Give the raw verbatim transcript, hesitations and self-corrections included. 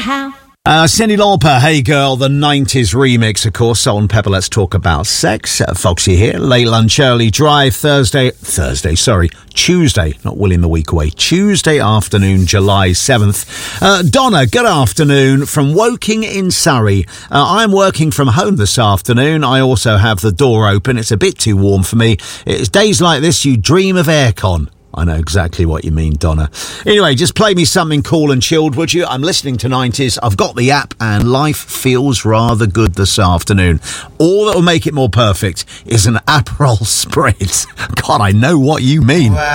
how. Uh, Cyndi Lauper, Hey Girl, the nineties remix, of course. Salt and Pepper, let's talk about sex. Uh, Foxy here, late lunch, early drive, Thursday, Thursday, sorry, Tuesday, not willing the week away, Tuesday afternoon, July seventh. Uh, Donna, good afternoon from Woking in Surrey. Uh, I'm working from home this afternoon. I also have the door open. It's a bit too warm for me. It's days like this you dream of aircon. I know exactly what you mean, Donna. Anyway, just play me something cool and chilled, would you? I'm listening to nineties. I've got the app, and life feels rather good this afternoon. All that will make it more perfect is an Aperol Spritz. God, I know what you mean.